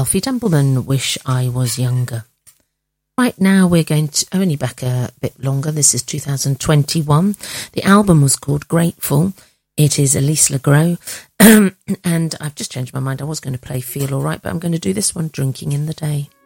Alfie Templeman, Wish I Was Younger. Right now we're going to, only back a bit longer, this is 2021. The album was called Grateful. It is Elise LeGros, and I've just changed my mind. I was going to play Feel Alright, but I'm going to do this one, Drinking in the Day.